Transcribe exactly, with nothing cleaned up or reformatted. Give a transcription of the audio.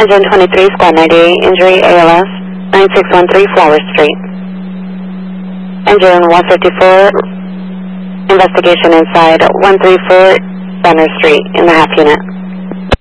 Engine twenty-three, Squad ninety-eight, injury A L S, nine six one three Flower Street. Engine one fifty-four, investigation inside one three four Center Street in the half unit.